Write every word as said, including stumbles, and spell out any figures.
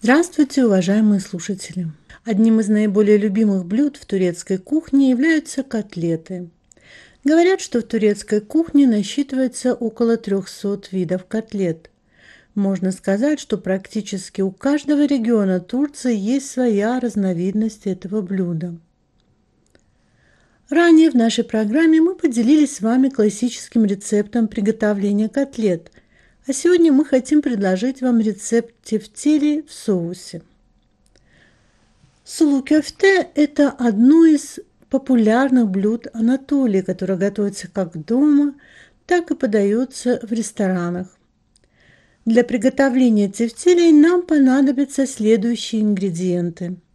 Здравствуйте, уважаемые слушатели! Одним из наиболее любимых блюд в турецкой кухне являются котлеты. Говорят, что в турецкой кухне насчитывается около трехсот видов котлет. Можно сказать, что практически у каждого региона Турции есть своя разновидность этого блюда. Ранее в нашей программе мы поделились с вами классическим рецептом приготовления котлет, а сегодня мы хотим предложить вам рецепт тефтели в соусе. Сулу кёфте– это одно из популярных блюд Анатолии, которое готовится как дома, так и подается в ресторанах. Для приготовления тефтелей нам понадобятся следующие ингредиенты: